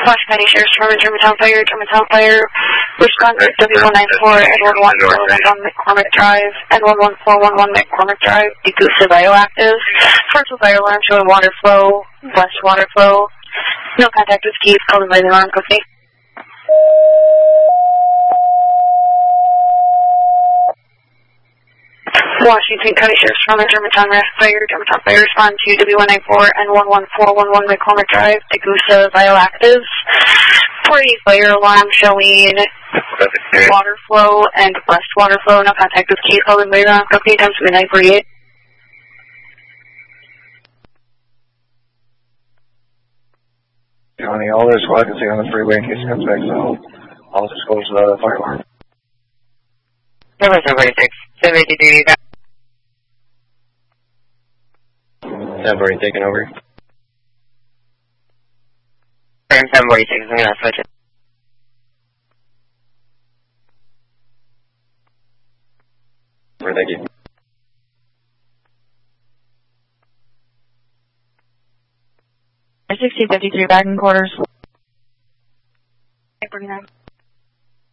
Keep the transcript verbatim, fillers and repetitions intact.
Washington County Sheriff's Department, Germantown Fire, Germantown Fire, respond to W one nine four and one one four one one McCormick Drive, and one one four one one McCormick Drive, Egusa Bioactive. Frontal fire alarm showing water flow, west water flow. No contact with Keith, called by the alarm company. Washington County Sheriff's Department, Germantown Fire, Germantown Fire, respond to W one nine four and one one four one one McCormick Drive, Egusa Bioactive. forty fire alarm showing water flow and west water flow. No contact with Keith, called by the alarm company. Times midnight forty-eight. County, all their squad can stay on the freeway in case it comes back, so I'll just go to the fire alarm. Number seven forty-six, seven eighty-three, seven forty, taking over. seven forty-six, I'm going to switch it. Thank you. sixteen fifty-three back in quarters. forty-nine.